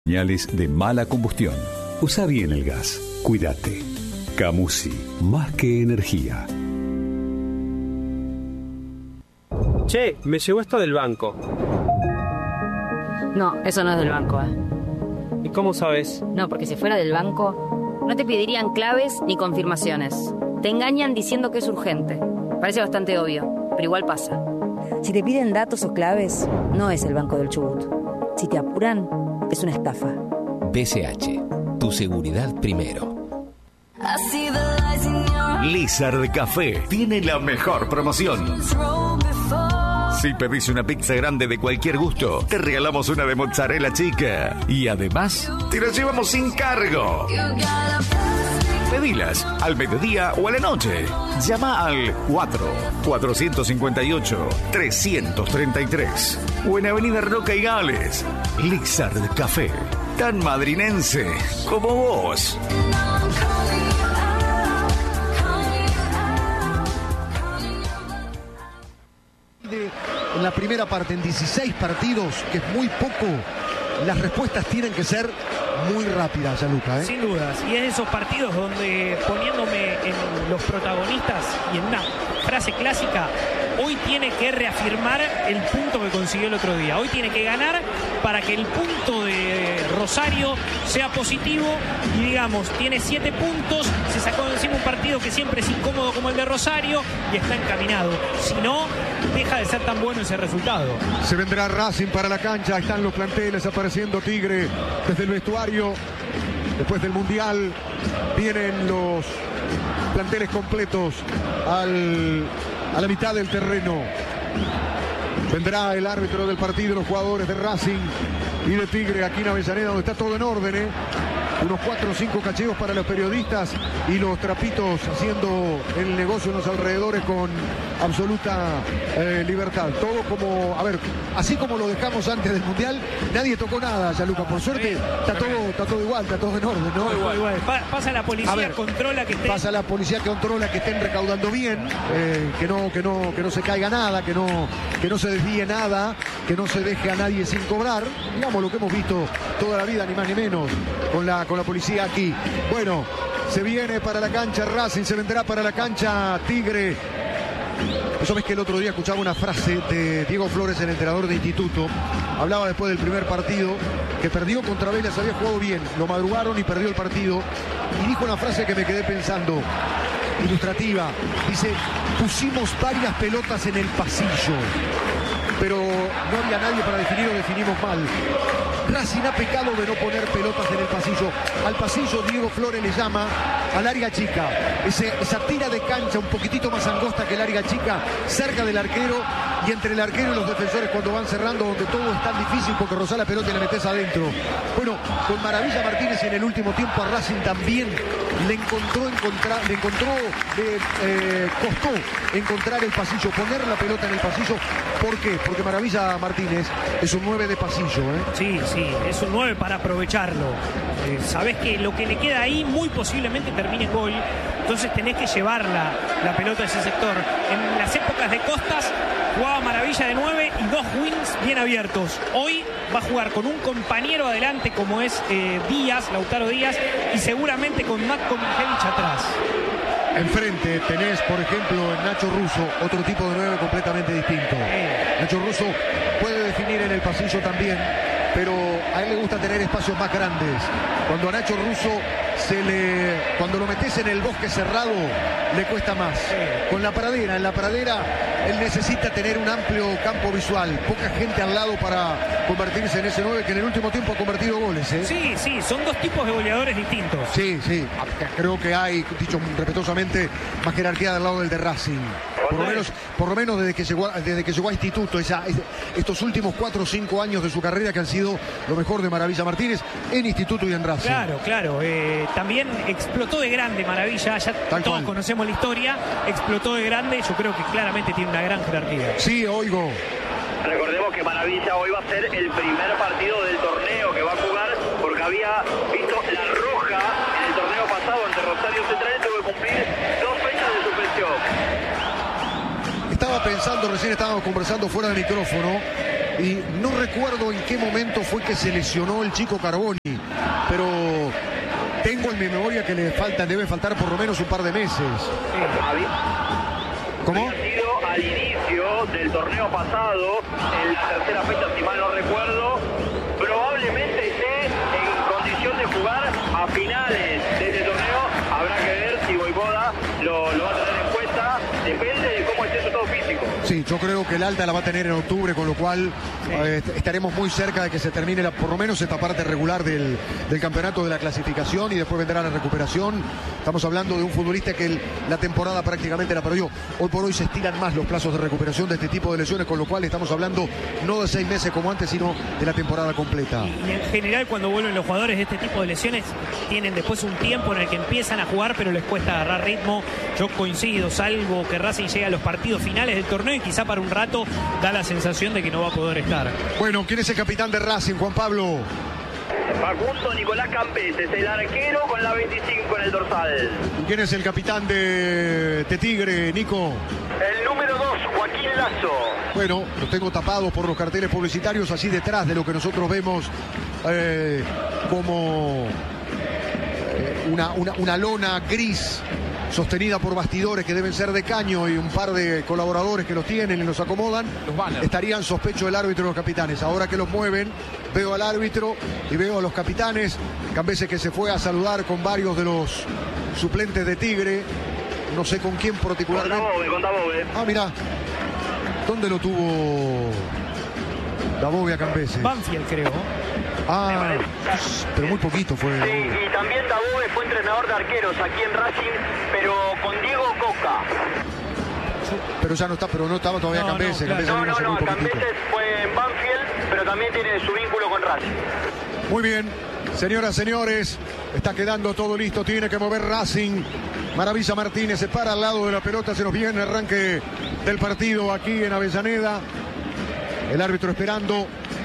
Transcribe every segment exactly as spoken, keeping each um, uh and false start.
Señales de mala combustión. Usa bien el gas. Cuídate. Camusi, más que energía. Che, me llegó esto del banco. No, eso no es del banco, ¿eh? ¿Y cómo sabes? No, porque si fuera del banco, no te pedirían claves ni confirmaciones. Te engañan diciendo que es urgente. Parece bastante obvio, pero igual pasa. Si te piden datos o claves, no es el Banco del Chubut. Si te apuran, es una estafa. B C H, tu seguridad primero. Lizard Café tiene la mejor promoción. Si pedís una pizza grande de cualquier gusto, te regalamos una de mozzarella chica. Y además, te la llevamos sin cargo. Pedilas al mediodía o a la noche. Llama al cuatro cuatro cinco ocho tres tres tres o en Avenida Roca y Gales. Lizard Café, tan madrinense como vos. En la primera parte, en dieciséis partidos, que es muy poco, las respuestas tienen que ser muy rápidas, Gianluca, ¿eh? Sin dudas, y es esos partidos donde, poniéndome en los protagonistas y en una frase clásica, hoy tiene que reafirmar el punto que consiguió el otro día. Hoy tiene que ganar para que el punto de Rosario sea positivo y, digamos, tiene siete puntos, se sacó de encima un partido que siempre es incómodo como el de Rosario y está encaminado. Si no, deja de ser tan bueno ese resultado. Se vendrá Racing para la cancha, están los planteles, apareciendo Tigre desde el vestuario. Después del Mundial vienen los planteles completos al, a la mitad del terreno. Vendrá el árbitro del partido, los jugadores de Racing y de Tigre aquí en Avellaneda, donde está todo en orden, ¿eh? Unos cuatro o cinco cacheos para los periodistas y los trapitos haciendo el negocio en los alrededores con absoluta eh, libertad. Todo como, a ver, así como lo dejamos antes del Mundial, nadie tocó nada, Gianluca. Por suerte está todo, está todo igual, está todo en orden, ¿no? Igual, igual. Pa pasa la policía, ver, controla que estén... Pasa la policía, que controla que estén recaudando bien, eh, que, no, que, no, que no se caiga nada, que no, que no se desvíe nada, que no se deje a nadie sin cobrar. Digamos lo que hemos visto toda la vida, ni más ni menos, con la, con la policía aquí. Bueno, se viene para la cancha Racing, se vendrá para la cancha Tigre. ¿Sabes que el otro día escuchaba una frase de Diego Flores, el entrenador de Instituto? Hablaba después del primer partido, que perdió contra Vélez, había jugado bien, lo madrugaron y perdió el partido. Y dijo una frase que me quedé pensando, ilustrativa. Dice, pusimos varias pelotas en el pasillo, pero no había nadie para definir o definimos mal. Racing ha pecado de no poner pelotas en el pasillo. Al pasillo Diego Flores le llama al área chica. Ese, esa tira de cancha un poquitito más angosta que el área chica, cerca del arquero y entre el arquero y los defensores cuando van cerrando, donde todo es tan difícil porque rozás la pelota y la metés adentro. Bueno, con Maravilla Martínez en el último tiempo a Racing también le encontró, encontrar, le encontró, le eh, costó encontrar el pasillo, poner la pelota en el pasillo. ¿Por qué? Porque Maravilla Martínez es un nueve de pasillo, ¿eh? Sí, sí, es un nueve para aprovecharlo. Eh, sabés que lo que le queda ahí muy posiblemente termine en gol, entonces tenés que llevar la, la pelota a ese sector. En las épocas de Costas jugaba Maravilla de nueve y dos wings bien abiertos. Hoy va a jugar con un compañero adelante como es eh, Díaz, Lautaro Díaz, y seguramente con Matko Mijevich atrás. Enfrente tenés, por ejemplo, en Nacho Russo, otro tipo de nueve completamente distinto. Nacho Russo puede definir en el pasillo también, pero a él le gusta tener espacios más grandes. Cuando a Nacho Russo se le, cuando lo metes en el bosque cerrado, le cuesta más. Con la pradera, en la pradera, él necesita tener un amplio campo visual, poca gente al lado para convertirse en ese nueve que en el último tiempo ha convertido goles, ¿eh? Sí, sí, son dos tipos de goleadores distintos. Sí, sí, creo que hay, dicho respetuosamente, más jerarquía del lado del de Racing. Por lo menos, por lo menos desde que llegó, desde que llegó a Instituto, esa, estos últimos cuatro o cinco años de su carrera que han sido lo mejor de Maravilla Martínez en Instituto y en Racing. Claro, claro. Eh, también explotó de grande Maravilla, ya Tal todos cual. conocemos la historia, explotó de grande, yo creo que claramente tiene una gran jerarquía. Sí, oigo. Recordemos que Maravilla hoy va a ser el primer partido del torneo que va a jugar, porque había visto la roja en el torneo pasado ante Rosario Central y tuvo que cumplir dos fechas de suspensión. Estaba pensando, recién estábamos conversando fuera de micrófono, y no recuerdo en qué momento fue que se lesionó el chico Carboni, pero tengo en mi memoria que le faltan, debe faltar por lo menos un par de meses. ¿Cómo? Había sido al inicio del torneo pasado, en la tercera fecha, si mal no recuerdo. Probablemente esté en condición de jugar a finales de este torneo. Habrá que ver si Voivoda lo, lo va a tener en cuenta. Depende de cómo esté su estado físico. Sí, yo creo que el alta la va a tener en octubre, con lo cual sí. eh, estaremos muy cerca de que se termine la, por lo menos esta parte regular del, del campeonato de la clasificación, y después vendrá la recuperación. Estamos hablando de un futbolista que el, la temporada prácticamente la perdió. Hoy por hoy se estiran más los plazos de recuperación de este tipo de lesiones, con lo cual estamos hablando no de seis meses como antes, sino de la temporada completa. Y, y en general, cuando vuelven los jugadores de este tipo de lesiones, tienen después un tiempo en el que empiezan a jugar, pero les cuesta agarrar ritmo. Yo coincido, salvo que Racing llegue a los partidos finales del torneo y quizá para un rato da la sensación de que no va a poder estar. Bueno, ¿quién es el capitán de Racing, Juan Pablo? Facundo Nicolás Campeses, el arquero con la veinticinco en el dorsal. ¿Quién es el capitán de, de Tigre, Nico? El número dos, Joaquín Lazo. Bueno, los tengo tapados por los carteles publicitarios, así detrás de lo que nosotros vemos eh, como eh, una, una, una lona gris sostenida por bastidores que deben ser de caño, y un par de colaboradores que los tienen y los acomodan. Los estarían sospecho del árbitro y los capitanes. Ahora que los mueven, veo al árbitro y veo a los capitanes. Cambeses, que se fue a saludar con varios de los suplentes de Tigre, no sé con quién particularmente. Con Dabove, con Dabove. Ah, mirá, ¿dónde lo tuvo Dabove a Cambeses? Banfield, creo. Ah, pero muy poquito fue. Sí, y también Dabove fue entrenador de arqueros aquí en Racing, pero con Diego Coca. Pero ya no está, pero no estaba todavía no, Cambeses. No, claro. no, no, no, Cambeses fue en Banfield, pero también tiene su vínculo con Racing. Muy bien, señoras, señores, está quedando todo listo, tiene que mover Racing. Maravilla Martínez se para al lado de la pelota, se nos viene el arranque del partido aquí en Avellaneda. El árbitro esperando.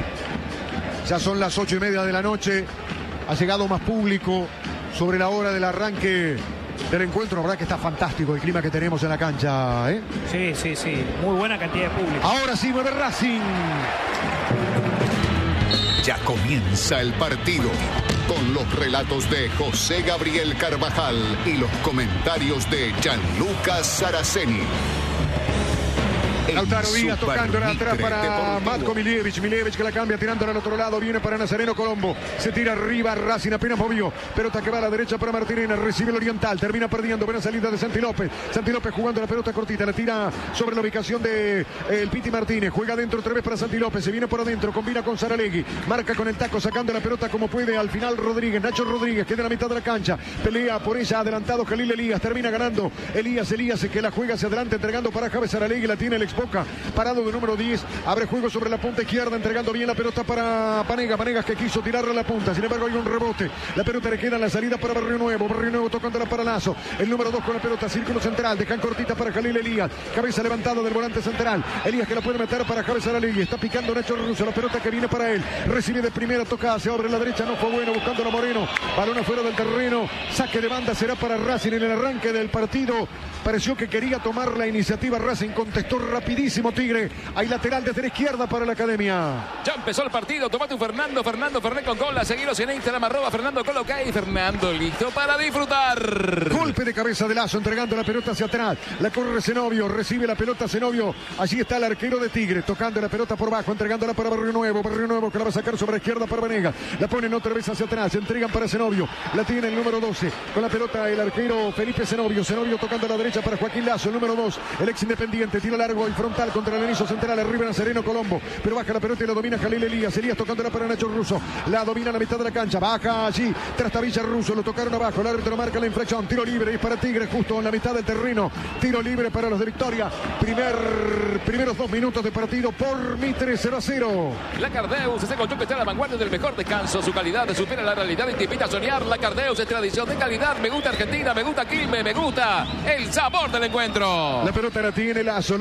Ya son las ocho y media de la noche. Ha llegado más público sobre la hora del arranque del encuentro. La verdad que está fantástico el clima que tenemos en la cancha, ¿eh? Sí, sí, sí. Muy buena cantidad de público. Ahora sí mueve Racing. Ya comienza el partido, con los relatos de José Gabriel Carvajal y los comentarios de Gianluca Saraceni. Lautaro Díaz tocándola atrás para Matko Miljevic. Miljevic que la cambia, tirándola al otro lado. Viene para Nazareno Colombo. Se tira arriba. Racing apenas movió. Pelota que va a la derecha para Martínez. Recibe el Oriental. Termina perdiendo. Buena salida de Santi López. Santi López jugando la pelota cortita. La tira sobre la ubicación de eh, el Piti Martínez. Juega dentro otra vez para Santi López. Se viene por adentro. Combina con Saralegui. Marca con el taco. Sacando la pelota como puede. Al final Rodríguez. Nacho Rodríguez. Queda en la mitad de la cancha. Pelea por ella. Adelantado Jalil Elías. Termina ganando. Elías Elías que la juega hacia adelante. Entregando para Javes Saralegui. La tiene el Expoca. Parado de número diez, abre juego sobre la punta izquierda, entregando bien la pelota para Panega, Panegas que quiso tirarla a la punta, sin embargo hay un rebote, la pelota le queda en la salida para Barrio Nuevo, Barrio Nuevo tocándola para Lazo, el número dos con la pelota, círculo central, dejan cortita para Jalil Elías, cabeza levantada del volante central, Elías que la puede meter para Javes Saralegui, está picando Nacho Russo, la pelota que viene para él, recibe de primera, toca hacia abre la derecha, no fue bueno, buscando a Moreno, balón afuera del terreno, saque de banda será para Racing en el arranque del partido, pareció que quería tomar la iniciativa Racing, contestó rapidísimo Tigre, hay lateral desde la izquierda para la Academia. Ya empezó el partido, tomate un Fernando, Fernando Fernet con gol, a seguirlos en Instagram, arroba Fernando Coloca y Fernando listo para disfrutar. Golpe de cabeza de Lazo, entregando la pelota hacia atrás, la corre Zenobio, recibe la pelota Zenobio, allí está el arquero de Tigre, tocando la pelota por bajo, entregándola para Barrio Nuevo, Barrio Nuevo que la va a sacar sobre la izquierda para Vanegas, la ponen otra vez hacia atrás, se entregan para Zenobio, la tiene el número doce, con la pelota el arquero Felipe Zenobio, Zenobio tocando a la derecha para Joaquín Lazo, el número dos, el ex Independiente, tiro largo y frontal contra el inicio central, arriba Nazareno Colombo, pero baja la pelota y la domina Jalil Elías, Elías tocándola para Nacho Russo, la domina a la mitad de la cancha, baja allí, Trastavilla Russo, lo tocaron abajo, el árbitro marca la infracción, tiro libre y para Tigre justo en la mitad del terreno, tiro libre para los de Victoria, primer, primeros dos minutos de partido por Mitre cero a cero. La Cardeus se encontró que está a la vanguardia del mejor descanso, su calidad supera la realidad y te invita a soñar. La Cardeus es tradición de calidad, me gusta Argentina, me gusta Quilmes, me gusta el sabor del encuentro. La pelota la tiene Lazo, Lazo entrega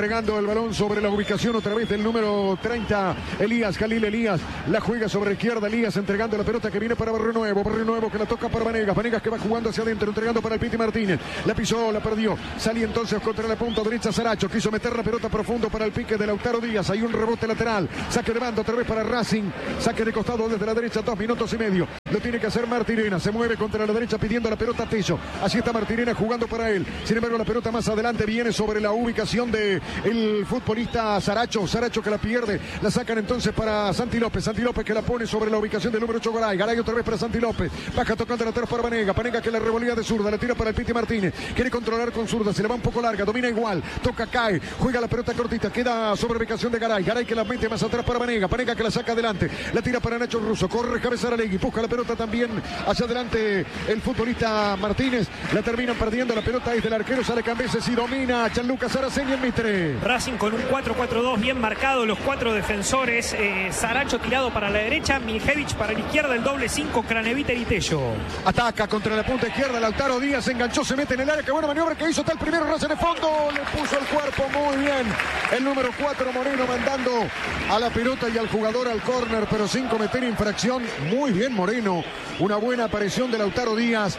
entregando el balón sobre la ubicación otra vez del número treinta, Elías, Jalil Elías, la juega sobre izquierda, Elías entregando la pelota que viene para Barrio Nuevo, Barrio Nuevo que la toca para Vanegas, Vanegas que va jugando hacia adentro, entregando para el Piti Martínez, la pisó, la perdió, salía entonces contra la punta derecha Saracho, quiso meter la pelota profundo para el pique de Lautaro Díaz, hay un rebote lateral, saque de banda otra vez para Racing, saque de costado desde la derecha, dos minutos y medio, lo tiene que hacer Martirena, se mueve contra la derecha pidiendo la pelota a Tello, así está Martirena jugando para él, sin embargo la pelota más adelante viene sobre la ubicación de el futbolista Saracho, Saracho que la pierde, la sacan entonces para Santi López, Santi López que la pone sobre la ubicación del número ocho Garay, Garay otra vez para Santi López, baja tocando la atrás para Vanega, Vanega que la revolía de zurda, la tira para el Piti Martínez, quiere controlar con zurda, se le va un poco larga, domina igual, toca, cae, juega la pelota cortita, queda sobre ubicación de Garay, Garay que la mete más atrás para Vanega, Vanega que la saca adelante, la tira para Nacho Russo, corre cabeza Aralegui, busca la pelota también hacia adelante el futbolista Martínez, la terminan perdiendo, la pelota es del arquero, sale Cambeses y domina Gianluca Saraceni en Mitre. Racing con un cuatro cuatro dos bien marcado, los cuatro defensores, eh, Saracho tirado para la derecha, Miljevich para la izquierda, el doble cinco, Craneviter y Tello. Ataca contra la punta izquierda, Lautaro Díaz se enganchó, se mete en el área, qué buena maniobra que hizo, está el primero, Racing de fondo, le puso el cuerpo muy bien, el número cuatro Moreno mandando a la pelota y al jugador al córner, pero sin cometer infracción, muy bien Moreno, una buena aparición de Lautaro Díaz,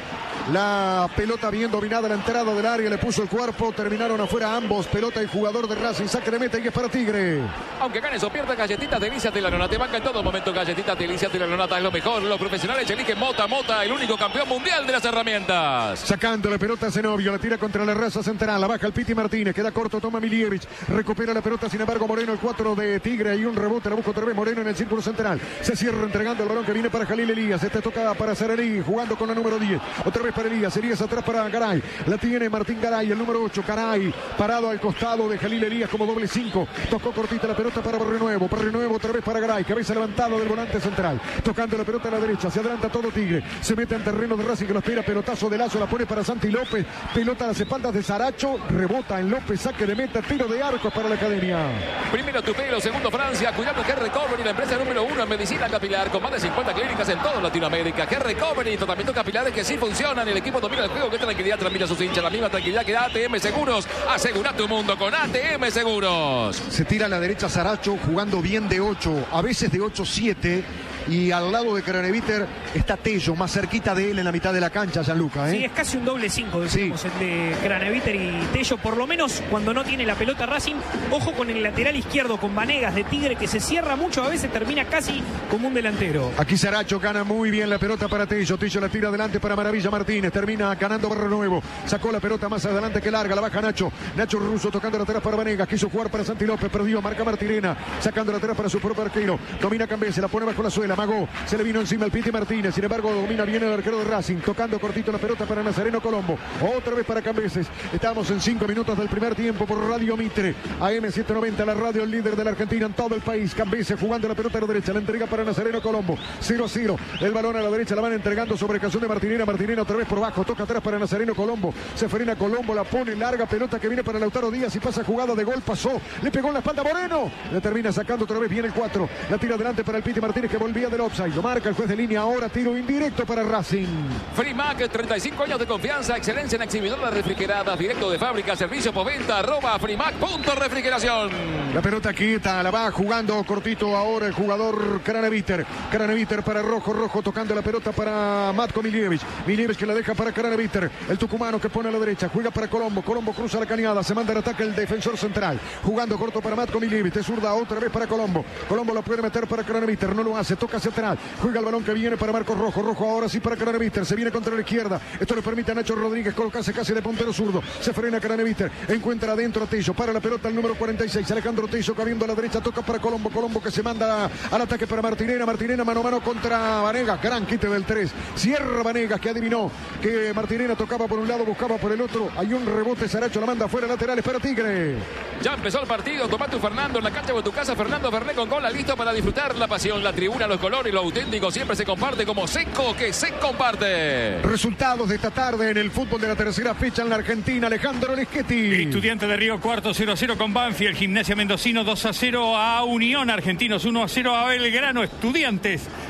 la pelota bien dominada, la entrada del área, le puso el cuerpo, terminaron afuera ambos, pelota y jugador de Racing, saque de meta y es para Tigre. Aunque ganes o pierdas, Galletitas Delicias de la Nona te banca en todo momento. Galletitas Delicias de la Nona es lo mejor, los profesionales eligen Mota, Mota, el único campeón mundial de las herramientas. Sacando la pelota a Zenobio, la tira contra la raza central, la baja el Piti Martínez, queda corto, toma Milievich, recupera la pelota, sin embargo Moreno, el cuatro de Tigre, hay un rebote, la busca otra vez Moreno en el círculo central, se cierra entregando el balón que viene para Jalil Elías, este toca para Sarelí, jugando con la número diez, otra vez para Elías, Elías atrás para Garay, la tiene Martín Garay, el número ocho, Garay, parado al costado de Jalil Elías como doble cinco, tocó cortita la pelota para Barrio Nuevo, Barrio Nuevo otra vez para Garay, cabeza levantado del volante central, tocando la pelota a la derecha, se adelanta todo Tigre, se mete en terreno de Racing que lo espera, pelotazo de Lazo, la pone para Santi López, pelota a las espaldas de Saracho, rebota en López, saque de meta, tiro de arcos para la academia. Primero Tupelo, segundo Francia, cuidado que Recovery, la empresa número uno en medicina capilar, con más de cincuenta clínicas en toda Latinoamérica. Que Recovery, tratamientos capilares que sí funcionan, el equipo domina el juego, que tranquilidad transmite a sus hinchas, la misma tranquilidad que da A T M Seguros, asegura tu mundo con A T M Seguros. Se tira a la derecha Saracho, jugando bien de ocho, a veces de ocho siete, y al lado de Craneviter está Tello, más cerquita de él en la mitad de la cancha, Gianluca, ¿eh? Sí, es casi un doble cinco, decimos, sí. El de Craneviter y Tello, por lo menos cuando no tiene la pelota Racing. Ojo con el lateral izquierdo, con Vanegas de Tigre, que se cierra mucho, a veces termina casi como un delantero. Aquí Saracho gana muy bien la pelota para Tello, Tello la tira adelante para Maravilla Martínez, termina ganando Barrio Nuevo, sacó la pelota más adelante que larga, la baja Nacho, Nacho Russo tocando la atrás para Vanegas, quiso jugar para Santi López, perdió, marca Martirena, sacando la atrás para su propio arquero, domina Cambeses, la pone bajo la suela, Magó, se le vino encima el Piti Martínez, sin embargo domina bien el arquero de Racing, tocando cortito la pelota para Nazareno Colombo, otra vez para Cambeses, estamos en cinco minutos del primer tiempo por Radio Mitre, A M setecientos noventa, la radio el líder de la Argentina en todo el país, Cambeses jugando la pelota a la derecha, la entrega para Nazareno Colombo, cero a cero, el balón a la derecha, la van entregando sobre ocasión de Martinena, Martinena otra vez por bajo, toca atrás para Nazareno Colombo, se frena Colombo, la pone larga, pelota que viene para Lautaro Díaz y pasa jugada de gol, pasó, le pegó en la espalda Moreno, le termina sacando otra vez bien el cuatro, la tira adelante para el Piti Martínez que volvía del offside, lo marca el juez de línea, ahora tiro indirecto para Racing. Frimac, treinta y cinco años de confianza, excelencia en exhibidoras refrigeradas, directo de fábrica, servicio postventa, arroba Frimac punto refrigeración. La pelota quieta, la va jugando cortito ahora el jugador Craneviter, Craneviter para Rojo, Rojo tocando la pelota para Matko Milievich, Milievich que la deja para Craneviter, el tucumano que pone a la derecha, juega para Colombo, Colombo cruza la cañada, se manda el ataque el defensor central, jugando corto para Matko Milievich, de zurda otra vez para Colombo, Colombo la puede meter para Craneviter, no lo hace, toca hacia atrás, juega el balón que viene para Marcos Rojo, Rojo ahora sí para Craneviter, se viene contra la izquierda, esto le permite a Nacho Rodríguez colocarse casi de puntero zurdo, se frena Craneviter, encuentra adentro a Tello, para la pelota el número cuarenta y seis, Alejandro Tello cabiendo a la derecha, toca para Colombo, Colombo que se manda al ataque para Martinena, Martinena mano a mano contra Vanegas, gran quite del tres, cierra Vanegas que adivinó que Martinena tocaba por un lado, buscaba por el otro, hay un rebote, Saracho la manda afuera, laterales para Tigre. Ya empezó el partido, toma tu Fernando en la cancha de tu casa, Fernando Fernet con cola, listo para disfrutar la pasión, la tribuna, los colores, lo auténtico siempre se comparte como Seco que se comparte. Resultados de esta tarde en el fútbol de la tercera fecha en la Argentina, Alejandro Leschetti. Estudiante de Río Cuarto cero a cero con Banfield, Gimnasia Mendocino dos a cero a Unión, Argentinos uno a cero a Belgrano, Estudiantes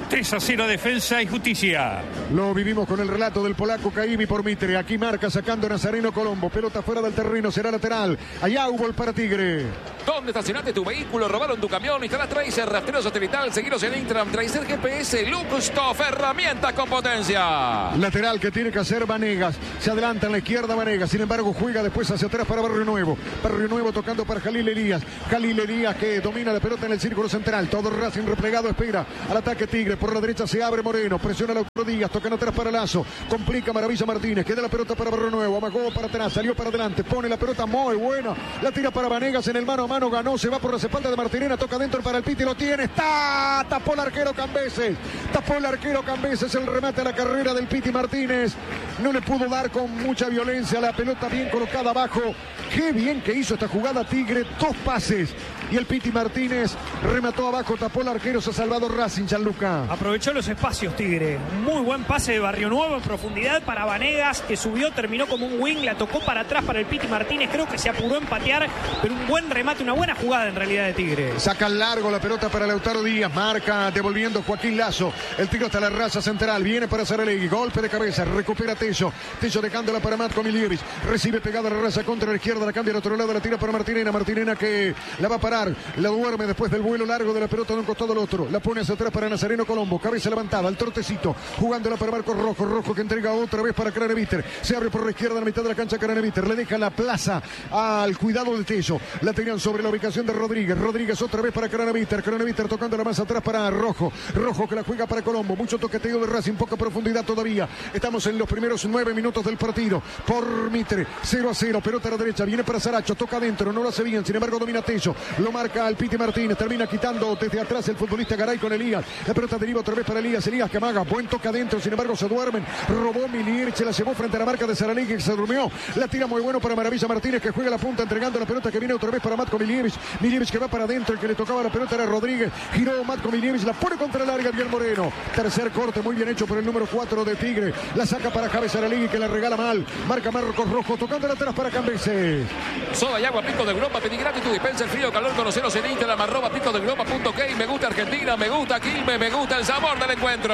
tres a cero Defensa y Justicia. Lo vivimos con el relato del polaco Caimi por Mitre. Aquí marca sacando Nazareno Colombo. Pelota fuera del terreno, será lateral. Allá hubo el para Tigre. ¿Dónde estacionaste tu vehículo? ¿Robaron tu camión? Instala Tracer, rastreo satelital. Seguiros en Intram, Tracer G P S, Luxtoff, herramientas con potencia. Lateral que tiene que hacer Vanegas. Se adelanta en la izquierda Vanegas. Sin embargo, juega después hacia atrás para Barrio Nuevo. Barrio Nuevo tocando para Jalil Elías. Jalil Elías que domina la pelota en el círculo central. Todo Racing replegado espera al ataque Tigre. Por la derecha se abre Moreno. Presiona Lautaro Díaz. Tocando atrás para Lazo. Complica Maravilla Martínez. Queda la pelota para Barrio Nuevo. Amagó para atrás. Salió para adelante. Pone la pelota muy buena. La tira para Vanegas en el mano a mano. Ganó. Se va por las espaldas de Martirena. Toca dentro para el Piti. Lo tiene. Está. Tapó el arquero Cambeses. Tapó el arquero Cambeses. El remate a la carrera del Piti Martínez. No le pudo dar con mucha violencia. La pelota bien colocada abajo. Qué bien que hizo esta jugada Tigre. Dos pases. Y el Piti Martínez remató abajo. Tapó el arquero. Se ha salvado Racing, Gianluca. Aprovechó los espacios Tigre. Muy buen pase de Barrio Nuevo en profundidad para Vanegas, que subió, terminó como un wing. La tocó para atrás para el Piti Martínez. Creo que se apuró en patear, pero un buen remate, una buena jugada en realidad de Tigre. Saca largo la pelota para Lautaro Díaz. Marca devolviendo Joaquín Lazo. El tiro hasta la raza central. Viene para Saralegui. Golpe de cabeza. Recupera Tello. Tello dejándola para Matko Miljevic. Recibe pegada la raza contra la izquierda. La cambia al otro lado. La tira para Martirena. Martirena que la va a parar. La duerme después del vuelo largo de la pelota de un costado al otro. La pone hacia atrás para Nazareno Colombo. Cabeza levantada. El tortecito. Jugándola para Marcos Rojo. Rojo que entrega otra vez para Craneviter. Se abre por la izquierda a la mitad de la cancha Craneviter. Le deja la plaza al cuidado del Tello. La tenían sobre la ubicación de Rodríguez. Rodríguez otra vez para Craneviter. Craneviter tocando la más atrás para Rojo. Rojo que la juega para Colombo. Mucho toqueteo de Racing. Poca profundidad todavía. Estamos en los primeros nueve minutos del partido. Por Mitre. cero a cero. Pelota a la derecha. Viene para Saracho. Toca adentro. No lo hace bien. Sin embargo domina Tello. Lo marca al Piti Martínez. Termina quitando desde atrás el futbolista Garay con Elías. La pelota deriva otra vez para Elías. Elías que amaga. Buen toque adentro. Sin embargo se duermen. Robó Miljevic. Se la llevó frente a la marca de Saralegui que se durmió. La tira muy bueno para Maravilla Martínez que juega la punta entregando la pelota que viene otra vez para Matko Miljevic. Miljevic que va para adentro. El que le tocaba la pelota era Rodríguez. Giró Matko Miljevic. La pone contra el área bien Moreno. Tercer corte muy bien hecho por el número cuatro de Tigre. La saca para Javes Saralegui que la regala mal. Marca Marcos Rojo tocando atrás para Cambeses. Soda y agua Pico de Europa. Pedí gratis tu dispensa el frío calor. Conoceros en Instagram arroba pico de Europa punto k. Me gusta Argentina. Me gusta Quilmes. Me gusta el sabor del encuentro.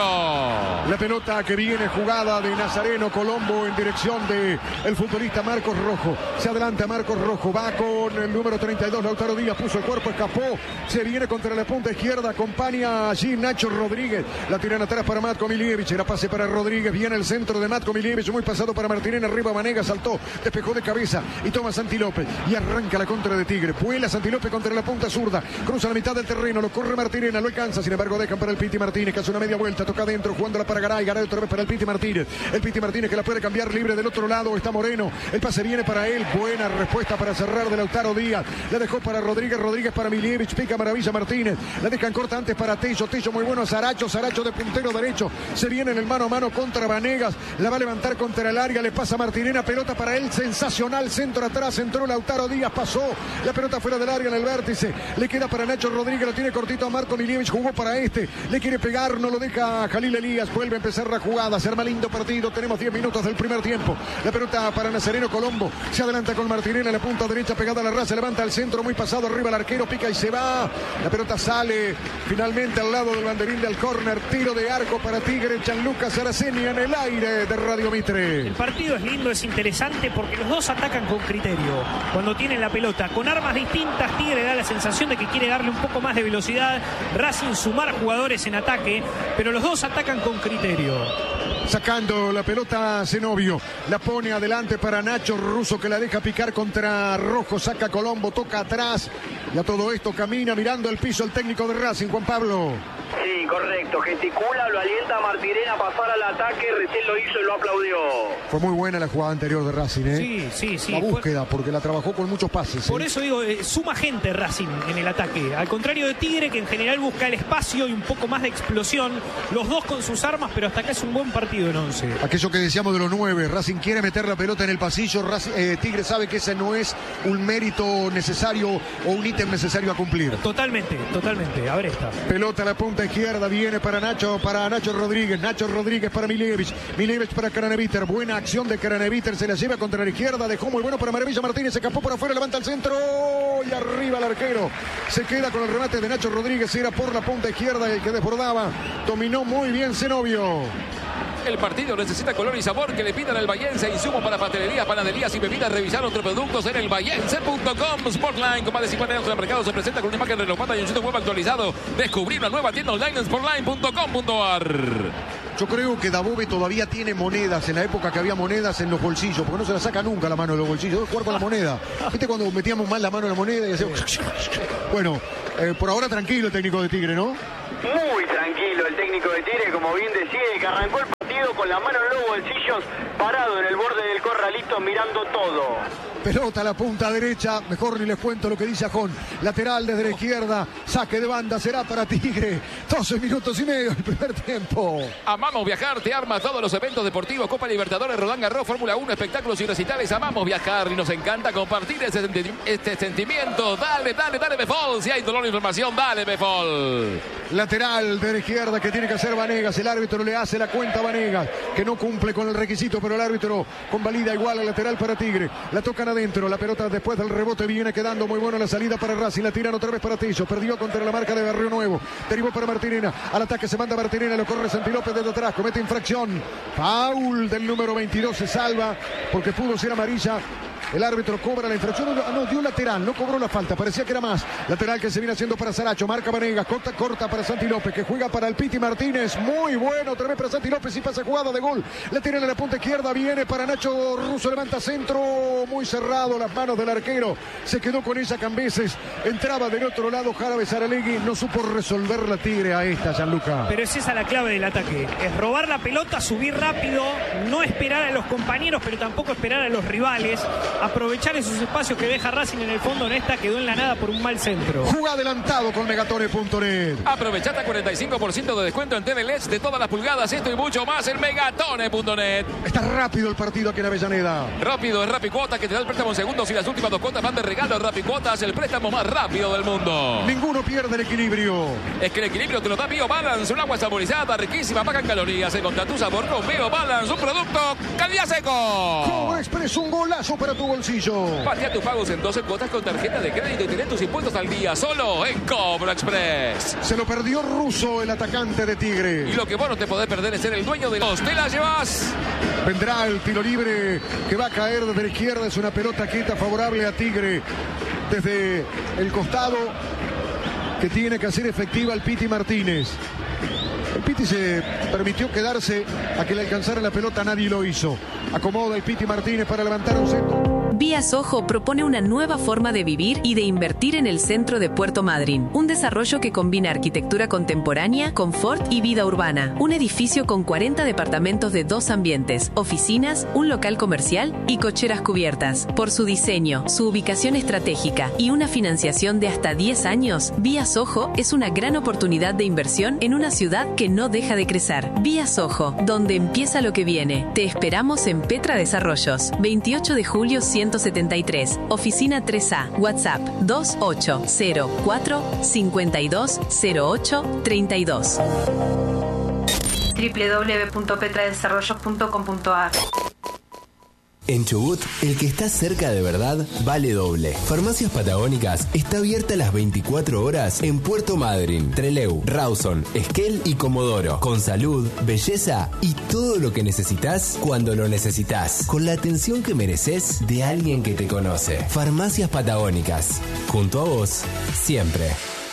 La pelota que viene jugada de Nazareno Colombo en dirección de el futbolista Marcos Rojo. Se adelanta Marcos Rojo. Va con el número treinta y dos. Lautaro Díaz puso el cuerpo. Escapó. Se viene contra la punta izquierda. Acompaña allí Nacho Rodríguez. La tiran atrás para Matko Miljevic. Era pase para Rodríguez. Viene el centro de Matko Miljevic. Muy pasado para Martirena. Arriba Vanegas. Saltó. Despejó de cabeza. Y toma Santi López. Y arranca la contra de Tigre. Vuela Santi López contra la punta zurda. Cruza la mitad del terreno. Lo corre Martirena. Lo alcanza. Sin embargo dejan para el Piti Martínez que hace una media vuelta. Toca adentro. Jugándola para Garay. Garay otra vez para el Piti Martínez. El Piti Martínez que la puede cambiar libre del otro lado. Está Moreno. El pase viene para él. Buena respuesta para cerrar de Lautaro Díaz. La dejó para Rodríguez. Rodríguez para Miljevic. Pica Maravilla Martínez. La dejan corta antes para Tello. Tello muy bueno a Saracho. Saracho de puntero derecho. Se viene en el mano a mano contra Vanegas. La va a levantar contra el área. Le pasa Martirena. Pelota para él. Sensacional. Centro atrás. Entró Lautaro Díaz. Pasó. La pelota fuera del área en el vértice. Le queda para Nacho Rodríguez. Lo tiene cortito a Marco Miljevic. Jugó para este. Le quiere pegar. No lo deja Jalil Elías. Vuelve a empezar la jugada. Se arma lindo partido. Tenemos diez minutos del primer tiempo. La pelota para Nazareno Colombo. Se adelanta con Martirena. La punta derecha pegada a la raza. Levanta al centro. Muy pasado. Arriba el arquero. Pica y se va. La pelota sale finalmente al lado del banderín del córner. Tiro de arco para Tigre. Gianluca Saraceni en el aire de Radio Mitre. El partido es lindo, es interesante porque los dos atacan con criterio. Cuando tienen la pelota con armas distintas, Tigre da la sensación de que quiere darle un poco más de velocidad. Racing sumar jugadores en ataque, pero los dos atacan con criterio. Sacando la pelota Zenobio. La pone adelante para Nacho Russo que la deja picar contra Rojo. Saca Colombo, toca atrás. Y a todo esto camina mirando el piso el técnico de Racing, Juan Pablo. Sí, correcto. Gesticula, lo alienta a Martirena a pasar al ataque. Recién lo hizo y lo aplaudió. Fue muy buena la jugada anterior de Racing, ¿eh? Sí, sí, sí. La búsqueda, fue... porque la trabajó con muchos pases. Por ¿eh? eso digo, eh, suma gente Racing en el ataque. Al contrario de Tigre, que en general busca el espacio y un poco más de explosión. Los dos con sus armas, pero hasta acá es un buen partido en once. Aquello que decíamos de los nueve. Racing quiere meter la pelota en el pasillo. Racing, eh, Tigre sabe que ese no es un mérito necesario o un ítem necesario a cumplir. Totalmente, totalmente. A ver esta. Pelota a la punta izquierda. Viene para Nacho, para Nacho Rodríguez. Nacho Rodríguez para Miljevic. Miljevic para Craneviter. Buena acción de Craneviter. Se la lleva contra la izquierda. Dejó muy bueno para Maravilla Martínez. Se escapó por afuera. Levanta el centro. y arriba el arquero. Se queda con el remate de Nacho Rodríguez. Era por la punta izquierda el que desbordaba. Dominó muy bien Zenobio. El partido necesita color y sabor que le pidan al Bahiense. Insumo para pastelería, panaderías y bebidas. Revisar otros productos en el bahiense punto com. Sportline, con más de cincuenta años en el mercado, se presenta con una imagen renovada y un sitio web actualizado. Descubrir una nueva tienda online en sportline punto com punto a r. Yo creo que Dabove todavía tiene monedas en la época que había monedas en los bolsillos, porque no se la saca nunca la mano de los bolsillos. Debe jugar con la moneda. ¿Viste cuando metíamos mal la mano en la moneda y hacíamos... Bueno, eh, por ahora tranquilo el técnico de Tigre, ¿no? Muy tranquilo el técnico de Tigre, como bien decía, que arrancó el partido con la mano en los bolsillos, parado en el borde del corralito mirando todo. Pelota a la punta derecha, mejor ni les cuento lo que dice Ajón. Lateral desde la izquierda, saque de banda, será para Tigre. doce minutos y medio el primer tiempo. Amamos viajar, te arma todos los eventos deportivos, Copa Libertadores, Roland Garros, Fórmula uno, espectáculos y recitales. Amamos viajar y nos encanta compartir este, senti este sentimiento. Dale, dale, dale, Befol. Si hay dolor o información, dale, Befol. Lateral de la izquierda que tiene que hacer Vanegas. El árbitro le hace la cuenta a Vanegas, que no cumple con el requisito, pero el árbitro convalida igual al lateral para Tigre. La tocan adentro, la pelota después del rebote viene quedando muy buena la salida para Racing. La tiran otra vez para Tello, perdió contra la marca de Barrio Nuevo. Derivó para Martinena, al ataque se manda Martinena, lo corre Santi López desde atrás, comete infracción. Foul del número veintidós, se salva porque pudo ser amarilla. El árbitro cobra la infracción. No, no, dio lateral, no cobró la falta. Parecía que era más. Lateral que se viene haciendo para Saracho. Marca Vanegas. Corta, corta para Santi López, que juega para el Piti Martínez. Muy bueno. Otra vez para Santi López y pasa jugada de gol. La tiran a la punta izquierda. Viene para Nacho Russo. Levanta centro. Muy cerrado. Las manos del arquero. Se quedó con ella Cambeses. Entraba del otro lado Jarabe Saralegui. No supo resolver la Tigre a esta, Gianluca. Pero es esa la clave del ataque. Es robar la pelota, subir rápido. No esperar a los compañeros, pero tampoco esperar a los rivales. Aprovechar esos espacios que deja Racing en el fondo. En esta quedó en la nada por un mal centro. Juega adelantado con Megatone punto net. Aprovechate cuarenta y cinco por ciento de descuento en T V L E D de todas las pulgadas. Esto y mucho más en Megatone punto net. Está rápido el partido aquí en Avellaneda. Rápido es Rapicuota, que te da el préstamo en segundos y las últimas dos cuotas van de regalo. Rapicuotas, el préstamo más rápido del mundo. Ninguno pierde el equilibrio. Es que el equilibrio te lo da Bio Balance, un agua saborizada, riquísima, baja en calorías. Encontra tu sabor con Bio Balance, un producto calidad seco. Cobra Express, un golazo para tu bolsillo. Patea tus pagos en doce cuotas con tarjeta de crédito y tenés tus impuestos al día solo en Cobra Express. Se lo perdió Russo, el atacante de Tigre. Y lo que vos no te podés perder es ser el dueño de los. ¿Te la llevas? Vendrá el tiro libre que va a caer desde la izquierda. Es una pelota quieta favorable a Tigre. Desde el costado que tiene que hacer efectiva el Piti Martínez. El Piti se permitió quedarse a que le alcanzara la pelota, nadie lo hizo. Acomoda el Piti Martínez para levantar un centro. Vía Soho propone una nueva forma de vivir y de invertir en el centro de Puerto Madryn. Un desarrollo que combina arquitectura contemporánea, confort y vida urbana. Un edificio con cuarenta departamentos de dos ambientes, oficinas, un local comercial y cocheras cubiertas. Por su diseño, su ubicación estratégica y una financiación de hasta diez años, Vía Soho es una gran oportunidad de inversión en una ciudad que no deja de crecer. Vía Soho, donde empieza lo que viene. Te esperamos en Petra Desarrollos, veintiocho de julio ciento setenta y tres, oficina tres A, WhatsApp dos ocho cero cuatro cinco dos cero ocho tres dos. doble u doble u doble u punto petra desarrollos punto com punto a r. En Chubut, el que está cerca de verdad vale doble. Farmacias Patagónicas está abierta las veinticuatro horas en Puerto Madryn, Trelew, Rawson, Esquel y Comodoro. Con salud, belleza y todo lo que necesitas cuando lo necesitas. Con la atención que mereces de alguien que te conoce. Farmacias Patagónicas. Junto a vos, siempre.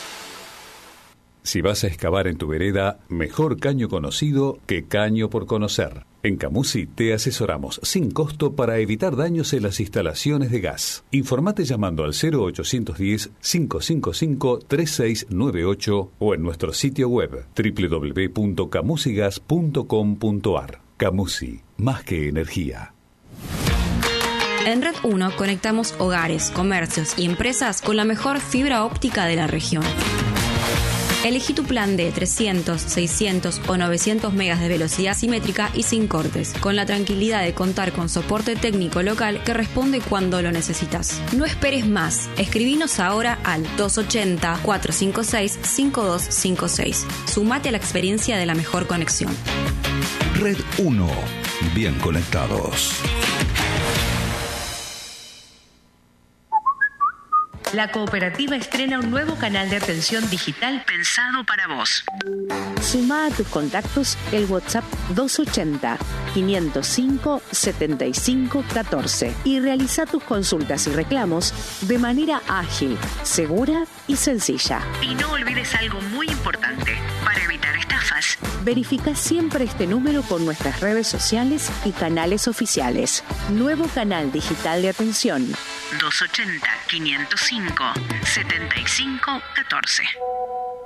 Si vas a excavar en tu vereda, mejor caño conocido que caño por conocer. En Camusi te asesoramos sin costo para evitar daños en las instalaciones de gas. Informate llamando al cero ochocientos diez, cinco cinco cinco, tres seis nueve ocho o en nuestro sitio web doble u doble u doble u punto camusigas punto com punto a r. Camusi, más que energía. En Red uno conectamos hogares, comercios y empresas con la mejor fibra óptica de la región. Elegí tu plan de trescientos, seiscientos o novecientos megas de velocidad simétrica y sin cortes, con la tranquilidad de contar con soporte técnico local que responde cuando lo necesitas. No esperes más. Escribinos ahora al dos ochenta, cuatro cinco seis, cinco dos cinco seis. Sumate a la experiencia de la mejor conexión. Red uno. Bien conectados. La cooperativa estrena un nuevo canal de atención digital pensado para vos. Sumá a tus contactos el WhatsApp doscientos ochenta, quinientos cinco, setenta y cinco, catorce y realiza tus consultas y reclamos de manera ágil, segura y sencilla. Y no olvides algo muy importante para evitar estafas. Verifica siempre este número con nuestras redes sociales y canales oficiales. Nuevo canal digital de atención. doscientos ochenta, quinientos cinco, setenta y cinco, catorce.